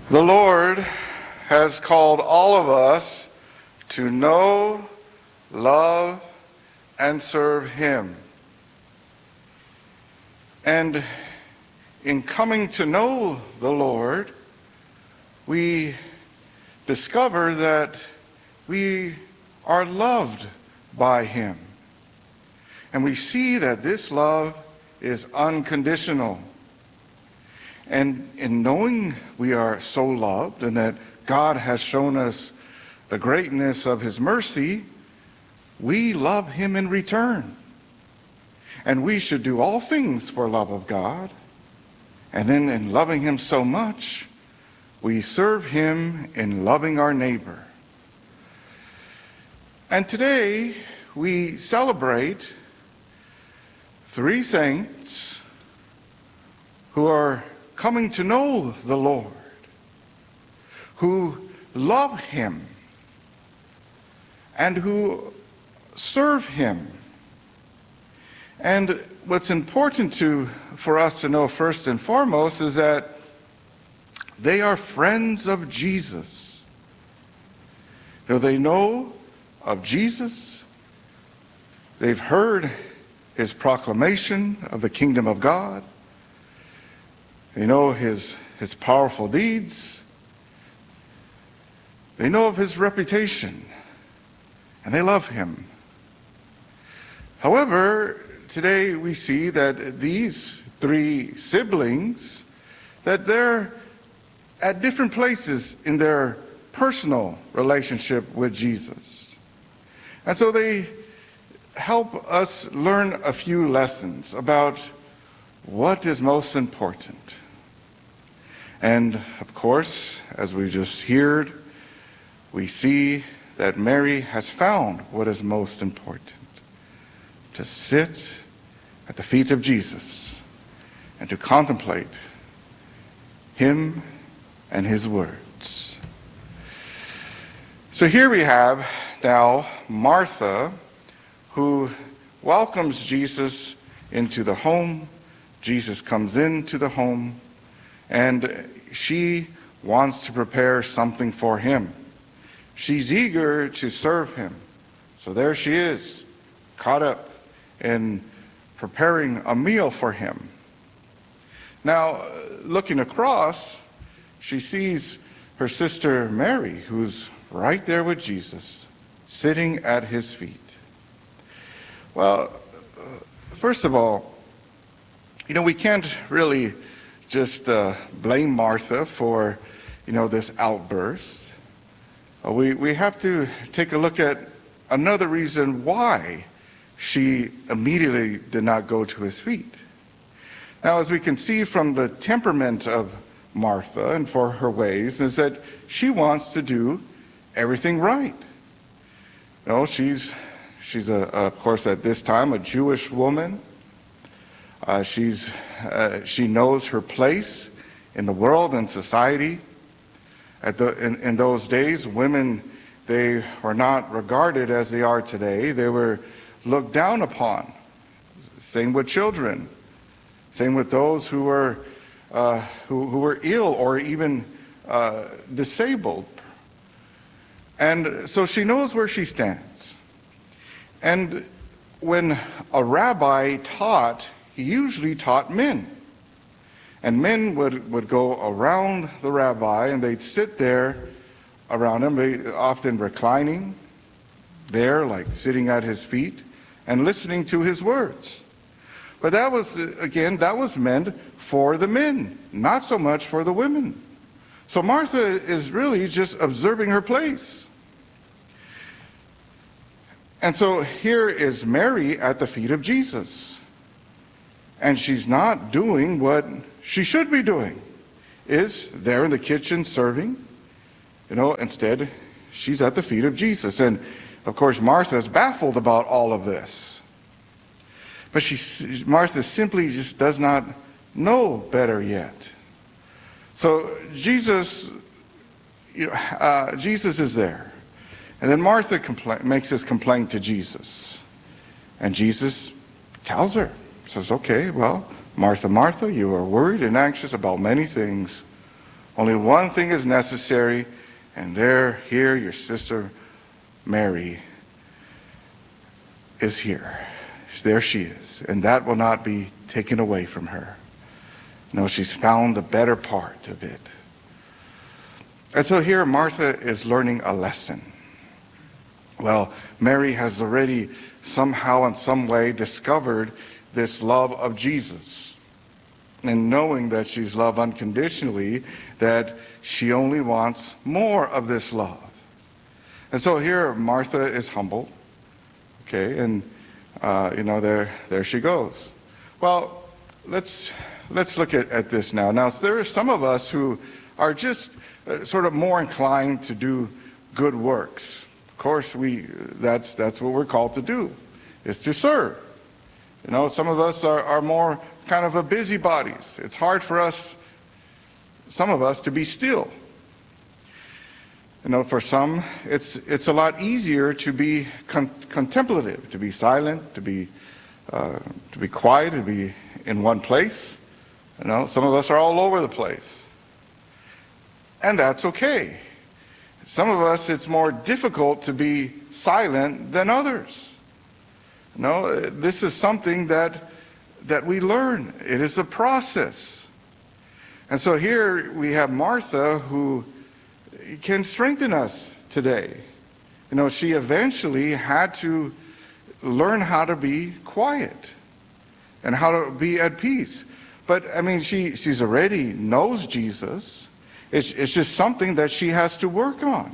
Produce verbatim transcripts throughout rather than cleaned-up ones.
The Lord has called all of us to know, love, and serve Him. And in coming to know the Lord, we discover that we are loved by Him. And we see that this love is unconditional. And in knowing we are so loved and that God has shown us the greatness of His mercy, we love Him in return. And we should do all things for love of God. And then in loving Him so much, we serve Him in loving our neighbor. And today we celebrate three saints who are coming to know the Lord, who love Him, and who serve Him. And what's important to for us to know first and foremost is that they are friends of Jesus. You know, they know of Jesus. They've heard His proclamation of the kingdom of God. They know his, his powerful deeds. They know of His reputation, and they love Him. However, today we see that these three siblings, that they're at different places in their personal relationship with Jesus. And so they help us learn a few lessons about what is most important. And of course, as we just heard, we see that Mary has found what is most important: to sit at the feet of Jesus and to contemplate Him and His words. So here we have now Martha, who welcomes Jesus into the home. Jesus comes into the home, and she wants to prepare something for Him. She's eager to serve Him. So there she is, caught up in preparing a meal for Him. Now, looking across, she sees her sister Mary, who's right there with Jesus, sitting at His feet. Well, first of all, you know, we can't really just uh, blame Martha for, you know, this outburst. Uh, we, we have to take a look at another reason why she immediately did not go to His feet. Now, as we can see from the temperament of Martha and for her ways, is that she wants to do everything right. You know, she's, she's a, of course, at this time, a Jewish woman. Uh, she's, uh, she knows her place in the world and society. At the, in, in those days, women, they were not regarded as they are today. They were looked down upon. Same with children. Same with those who were, uh, who, who were ill or even uh, disabled. And so she knows where she stands. And when a rabbi taught, he usually taught men. And men would, would go around the rabbi, and they'd sit there around him, they often reclining there, like sitting at his feet, and listening to his words. But that was, again, that was meant for the men, not so much for the women. So Martha is really just observing her place. And so here is Mary at the feet of Jesus. And she's not doing what she should be doing, is there in the kitchen serving. You know, instead, she's at the feet of Jesus. And of course, Martha is baffled about all of this. But she, Martha simply just does not know better yet. So Jesus, you know, uh, Jesus is there. And then Martha compla- makes this complaint to Jesus. And Jesus tells her, says, okay, well, Martha, Martha, you are worried and anxious about many things, Only one thing is necessary, and there, here, your sister Mary is here. There she is, and that will not be taken away from her. No, she's found the better part of it. And so here Martha is learning a lesson. Well, Mary has already somehow in some way discovered this love of Jesus. And knowing that she's loved unconditionally, that she only wants more of this love. And so here Martha is humble. Okay, and uh, you know, there there she goes. Well, let's let's look at, at this now. Now, there are some of us who are just uh, sort of more inclined to do good works. Of course, we that's that's what we're called to do, is to serve. You know, some of us are, are more kind of a busybodies. It's hard for us, some of us, to be still. You know, for some, it's it's a lot easier to be con contemplative, to be silent, to be uh, to be quiet, to be in one place. You know, some of us are all over the place, and that's okay. Some of us, it's more difficult to be silent than others. You know, this is something that that we learn. It is a process. And so here we have Martha, who can strengthen us today. You know, she eventually had to learn how to be quiet and how to be at peace. But I mean, she she's already knows Jesus. It's, it's just something that she has to work on.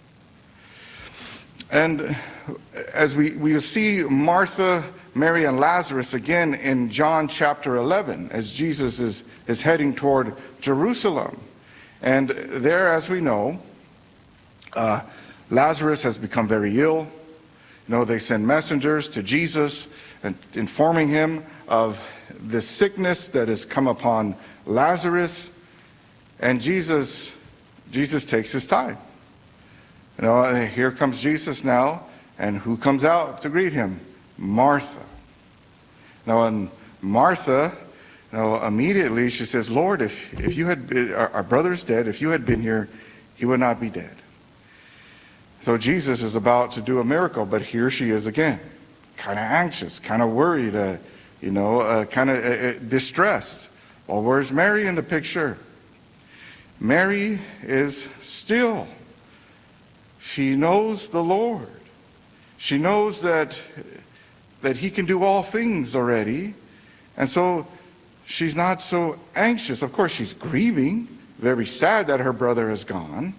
And as we, we see Martha, Mary, and Lazarus again in John chapter eleven, as Jesus is, is heading toward Jerusalem. And there, as we know, uh, Lazarus has become very ill. You know, they send messengers to Jesus and informing him of the sickness that has come upon Lazarus. And Jesus, Jesus takes his time. You know, here comes Jesus now, and who comes out to greet him? Martha. Now, and Martha, you know, immediately she says, Lord, if, if you had been, our, our brother's dead, if you had been here, he would not be dead. So Jesus is about to do a miracle, but here she is again, kind of anxious, kind of worried, uh, you know, uh, kind of uh, distressed. Well, where's Mary in the picture? Mary is still. She knows the Lord. She knows that, that he can do all things already. And so she's not so anxious. Of course, she's grieving, very sad that her brother is gone.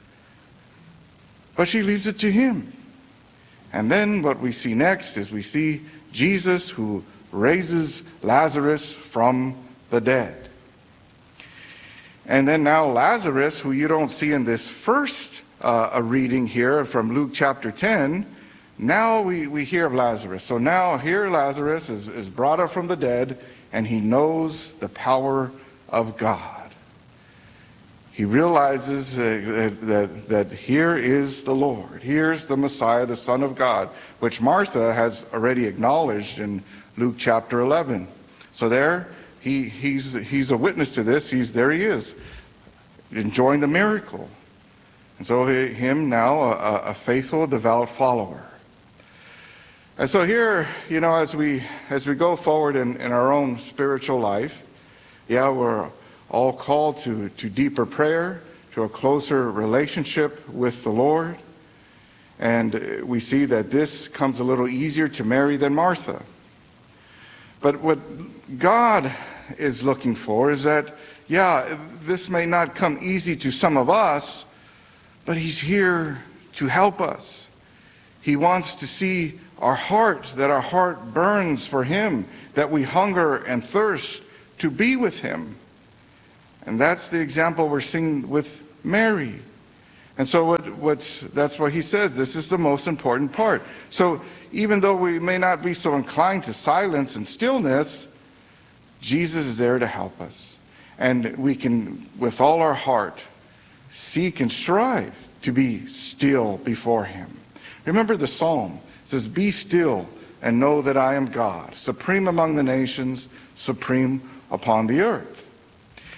But she leaves it to him. And then what we see next is we see Jesus, who raises Lazarus from the dead. And then now Lazarus, who you don't see in this first uh, a reading here from Luke chapter ten, now we, we hear of Lazarus. So now here Lazarus is, is brought up from the dead, and he knows the power of God. He realizes uh, that, that here is the Lord. Here's the Messiah, the Son of God, which Martha has already acknowledged in Luke chapter eleven. So there, He, he's, he's a witness to this. He's, there he is, enjoying the miracle. And so he, him now, a, a faithful, devout follower. And so here, you know, as we, as we go forward in, in our own spiritual life, yeah, we're all called to, to deeper prayer, to a closer relationship with the Lord. And we see that this comes a little easier to Mary than Martha. But what God is looking for is that, yeah, this may not come easy to some of us, but he's here to help us. He wants to see our heart, that our heart burns for him, that we hunger and thirst to be with him. And that's the example we're seeing with Mary. And so what, what's, that's what he says. This is the most important part. So even though we may not be so inclined to silence and stillness, Jesus is there to help us. And we can, with all our heart, seek and strive to be still before him. Remember the psalm. It says, be still and know that I am God, supreme among the nations, supreme upon the earth.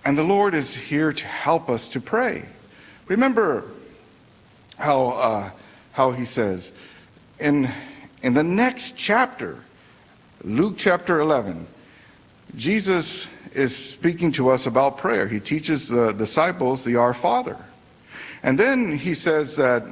And the Lord is here to help us to pray. Remember how uh, how he says in in the next chapter, Luke chapter eleven, Jesus is speaking to us about prayer. He teaches the disciples the Our Father. And then he says that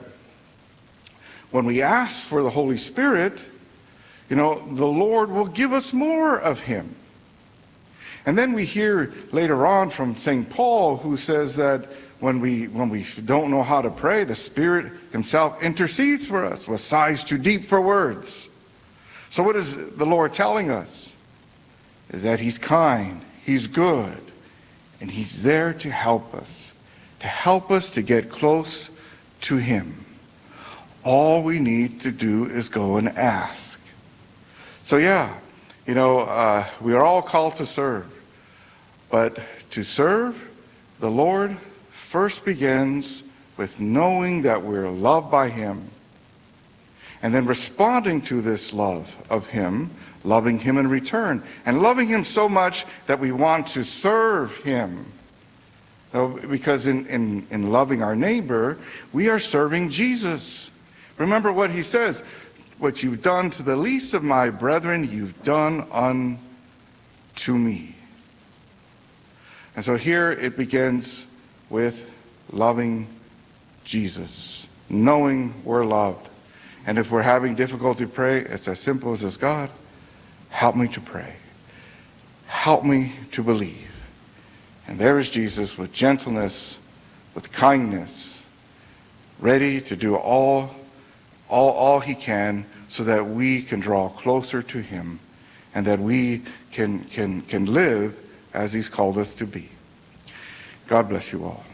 when we ask for the Holy Spirit, you know, the Lord will give us more of him. And then we hear later on from Saint Paul, who says that when we when we don't know how to pray, the Spirit himself intercedes for us with sighs too deep for words. So what is the Lord telling us? Is that he's kind, he's good, and he's there to help us, to help us to get close to him. All we need to do is go and ask. So yeah, you know, uh, we are all called to serve. But to serve the Lord first begins with knowing that we're loved by him, and then responding to this love of him, loving him in return, and loving him so much that we want to serve him. You know, because in, in, in loving our neighbor, we are serving Jesus. Remember what he says, what you've done to the least of my brethren, you've done unto me. And so here it begins with loving Jesus, knowing we're loved. And if we're having difficulty to pray, it's as simple as this: God, help me to pray. Help me to believe. And there is Jesus with gentleness, with kindness, ready to do all, all, all he can so that we can draw closer to him and that we can, can, can live as he's called us to be. God bless you all.